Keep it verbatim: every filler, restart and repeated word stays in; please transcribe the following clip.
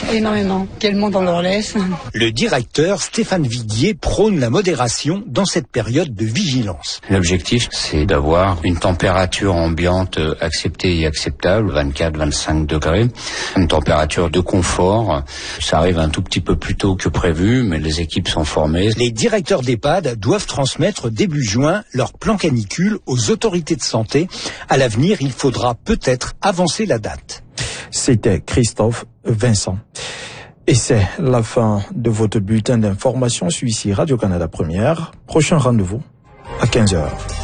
énormément. Quel monde on leur laisse. Le directeur Stéphane Viguier prône la modération dans cette période de vigilance. L'objectif, c'est d'avoir une température ambiante acceptée et acceptable, vingt-quatre à vingt-cinq degrés, une température de confort. Ça arrive un tout petit peu plus tôt que prévu, mais les équipes sont formées. Les directeurs d'EHPAD doivent transmettre début juin leur plan canicule aux autorités de santé. À l'avenir, il faudra peut-être avancer la date. C'était Christophe Vincent. Et c'est la fin de votre bulletin d'information sur ici Radio-Canada Première. Prochain rendez-vous à quinze heures.